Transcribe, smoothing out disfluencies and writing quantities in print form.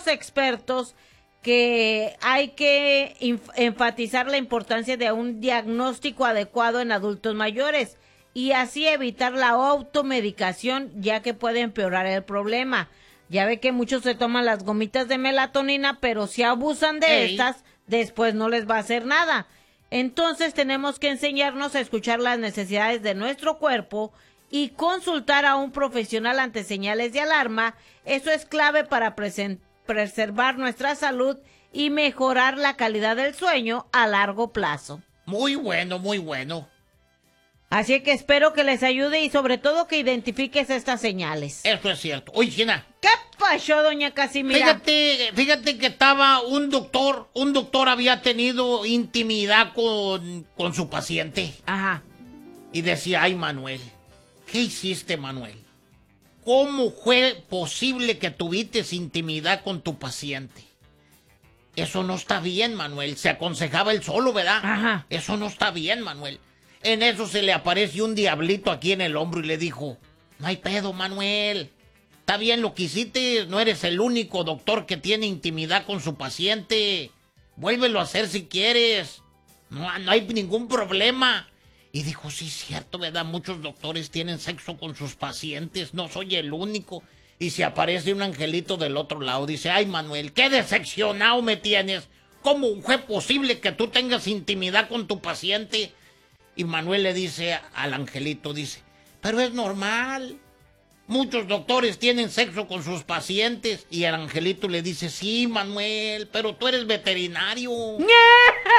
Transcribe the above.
los expertos que hay que enfatizar la importancia de un diagnóstico adecuado en adultos mayores y así evitar la automedicación, ya que puede empeorar el problema. Ya ve que muchos se toman las gomitas de melatonina, pero si abusan de estas, después no les va a hacer nada. Entonces tenemos que enseñarnos a escuchar las necesidades de nuestro cuerpo y consultar a un profesional ante señales de alarma. Eso es clave para preservar nuestra salud y mejorar la calidad del sueño a largo plazo. Muy bueno, muy bueno. Así que espero que les ayude y sobre todo que identifiques estas señales. Eso es cierto. Oye, Gina. ¿Qué pasó, doña Casimira? Fíjate que estaba un doctor había tenido intimidad con su paciente. Ajá. Y decía, ay, Manuel, ¿qué hiciste, Manuel? ¿Cómo fue posible que tuviste intimidad con tu paciente? Eso no está bien, Manuel. Se aconsejaba él solo, ¿verdad? Ajá. Eso no está bien, Manuel. En eso se le apareció un diablito aquí en el hombro y le dijo, no hay pedo, Manuel. Está bien lo que hiciste, no eres el único doctor que tiene intimidad con su paciente. Vuélvelo a hacer si quieres. No hay ningún problema. Y dijo, sí, es cierto, ¿verdad? Muchos doctores tienen sexo con sus pacientes, no soy el único. Y se aparece un angelito del otro lado, dice, ay, Manuel, qué decepcionado me tienes. ¿Cómo fue posible que tú tengas intimidad con tu paciente? Y Manuel le dice al angelito, dice, pero es normal. Muchos doctores tienen sexo con sus pacientes. Y el angelito le dice, sí, Manuel, pero tú eres veterinario.